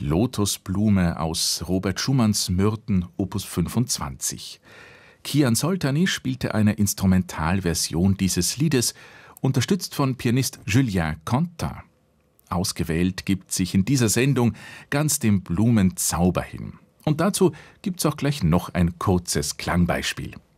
Lotusblume aus Robert Schumanns Myrten Opus 25. Kian Soltani spielte eine Instrumentalversion dieses Liedes, unterstützt von Pianist Julien Contin. Ausgewählt gibt sich in dieser Sendung ganz dem Blumenzauber hin. Und dazu gibt's auch gleich noch ein kurzes Klangbeispiel.